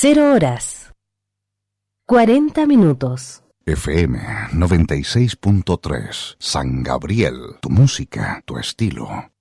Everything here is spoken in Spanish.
0 horas 40 minutos. FM 96.3 San Gabriel, tu música, tu estilo.